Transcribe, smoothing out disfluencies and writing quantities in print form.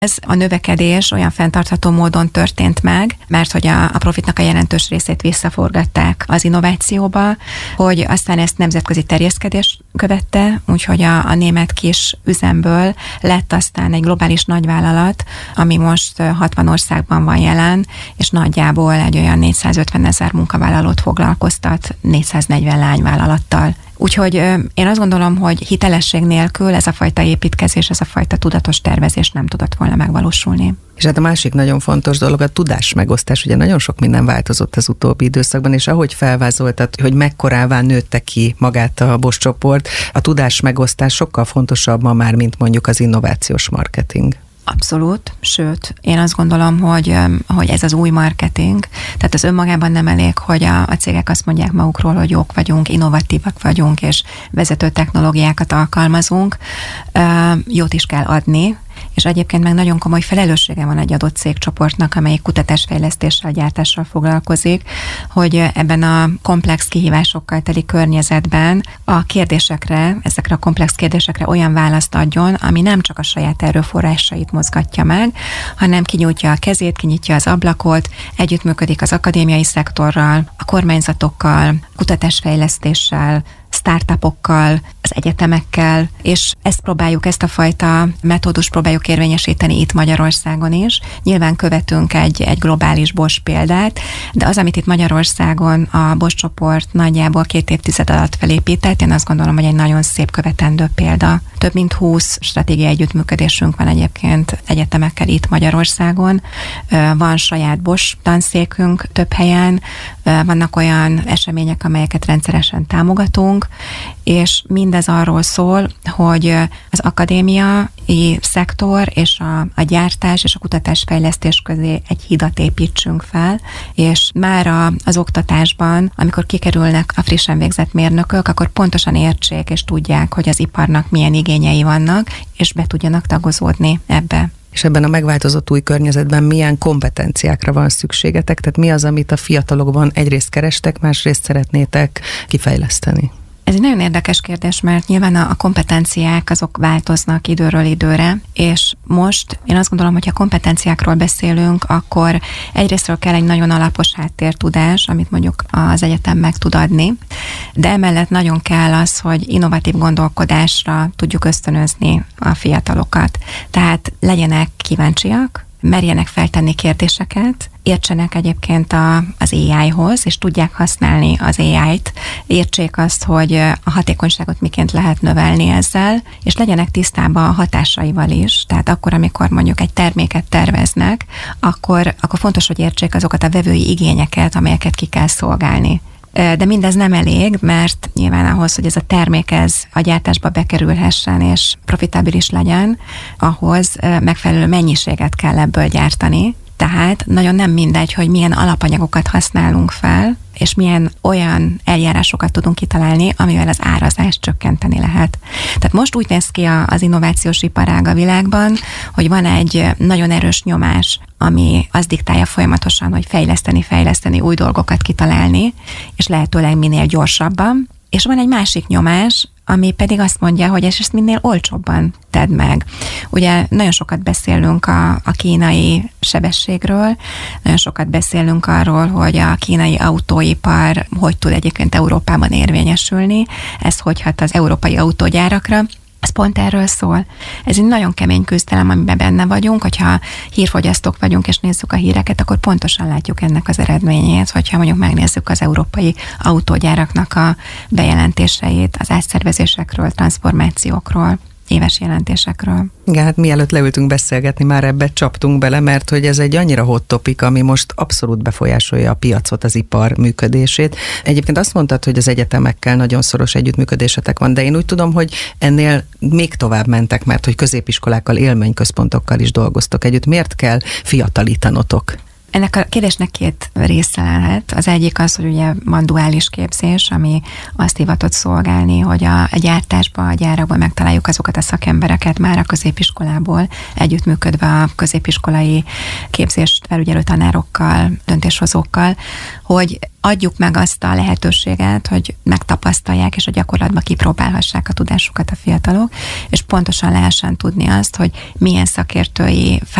Ez a növekedés olyan fenntartható módon történt meg, mert hogy a profitnak a jelentős részét visszaforgatták az innovációba, hogy aztán ezt nemzetközi terjeszkedés követte, úgyhogy a német kis üzemből lett aztán egy globális nagyvállalat, ami most 60 országban van jelen, és nagyjából egy olyan 450 000 munkavállalót foglalkoztat 440 lányvállalattal. Úgyhogy én azt gondolom, hogy hitelesség nélkül ez a fajta építkezés, ez a fajta tudatos tervezés nem tudott volna megvalósulni. És hát a másik nagyon fontos dolog a tudásmegosztás. Ugye nagyon sok minden változott az utóbbi időszakban, és ahogy felvázoltad, hogy mekkorává nőtte ki magát a Bosch csoport, a tudásmegosztás sokkal fontosabb ma már, mint mondjuk az innovációs marketing. Abszolút, sőt, én azt gondolom, hogy ez az új marketing, tehát az önmagában nem elég, hogy a cégek azt mondják magukról, hogy jók vagyunk, innovatívak vagyunk, és vezető technológiákat alkalmazunk, jót is kell adni, és egyébként meg nagyon komoly felelőssége van egy adott cégcsoportnak, amelyik kutatásfejlesztéssel, gyártással foglalkozik, hogy ebben a komplex kihívásokkal teli környezetben a kérdésekre, ezekre a komplex kérdésekre olyan választ adjon, ami nem csak a saját erőforrásait mozgatja meg, hanem kinyújtja a kezét, kinyitja az ablakot, együttműködik az akadémiai szektorral, a kormányzatokkal, kutatásfejlesztéssel, startupokkal, az egyetemekkel, és ezt a fajta metódust próbáljuk érvényesíteni itt Magyarországon is. Nyilván követünk egy globális Bosch példát, de az, amit itt Magyarországon a Bosch csoport nagyjából 2 évtized alatt felépített, én azt gondolom, hogy egy nagyon szép követendő példa. Több mint 20 stratégiai együttműködésünk van egyébként egyetemekkel itt Magyarországon. Van saját Bosch tanszékünk több helyen, vannak olyan események, amelyeket rendszeresen támogatunk, és mindez arról szól, hogy az akadémiai szektor és a gyártás és a kutatásfejlesztés közé egy hidat építsünk fel, és már az oktatásban, amikor kikerülnek a frissen végzett mérnökök, akkor pontosan értsék és tudják, hogy az iparnak milyen igényei vannak, és be tudjanak tagozódni ebbe. És ebben a megváltozott új környezetben milyen kompetenciákra van szükségetek? Tehát mi az, amit a fiatalokban egyrészt kerestek, másrészt szeretnétek kifejleszteni? Ez egy nagyon érdekes kérdés, mert nyilván a kompetenciák azok változnak időről időre, és most én azt gondolom, hogy ha kompetenciákról beszélünk, akkor egyrésztről kell egy nagyon alapos háttértudás, amit mondjuk az egyetem meg tud adni, de emellett nagyon kell az, hogy innovatív gondolkodásra tudjuk ösztönözni a fiatalokat. Tehát legyenek kíváncsiak, merjenek feltenni kérdéseket, értsenek egyébként az AI-hoz, és tudják használni az AI-t, értsék azt, hogy a hatékonyságot miként lehet növelni ezzel, és legyenek tisztában a hatásaival is. Tehát akkor, amikor mondjuk egy terméket terveznek, akkor fontos, hogy értsék azokat a vevői igényeket, amelyeket ki kell szolgálni. De mindez nem elég, mert nyilván ahhoz, hogy ez a termék a gyártásba bekerülhessen és profitábilis legyen, ahhoz megfelelő mennyiséget kell ebből gyártani. Tehát nagyon nem mindegy, hogy milyen alapanyagokat használunk fel, és milyen olyan eljárásokat tudunk kitalálni, amivel az árazást csökkenteni lehet. Tehát most úgy néz ki az innovációs iparág a világban, hogy van egy nagyon erős nyomás, ami azt diktálja folyamatosan, hogy fejleszteni, új dolgokat kitalálni, és lehetőleg minél gyorsabban. És van egy másik nyomás, ami pedig azt mondja, hogy ezt minél olcsóbban tedd meg. Ugye nagyon sokat beszélünk a kínai sebességről, nagyon sokat beszélünk arról, hogy a kínai autóipar hogy tud egyébként Európában érvényesülni, ez hogy hat az európai autógyárakra. Ez pont erről szól. Ez egy nagyon kemény küzdelem, amiben benne vagyunk, hogyha hírfogyasztók vagyunk és nézzük a híreket, akkor pontosan látjuk ennek az eredményét, hogyha mondjuk megnézzük az európai autógyáraknak a bejelentéseit, az átszervezésekről, transformációkról, éves jelentésekről. Igen, hát mielőtt leültünk beszélgetni, már ebbe csaptunk bele, mert hogy ez egy annyira hot topic, ami most abszolút befolyásolja a piacot, az ipar működését. Egyébként azt mondtad, hogy az egyetemekkel nagyon szoros együttműködésetek van, de én úgy tudom, hogy ennél még tovább mentek, mert hogy középiskolákkal, élményközpontokkal is dolgoztok együtt. Miért kell fiatalítanotok? Ennek a kérdésnek két része lehet. Az egyik az, hogy ugye van duális képzés, ami azt hivatott szolgálni, hogy a gyártásban, a gyárakban megtaláljuk azokat a szakembereket már a középiskolából, együttműködve a középiskolai képzést felügyelő tanárokkal, döntéshozókkal, hogy adjuk meg azt a lehetőséget, hogy megtapasztalják, és a gyakorlatban kipróbálhassák a tudásukat a fiatalok, és pontosan lehessen tudni azt, hogy milyen szakértői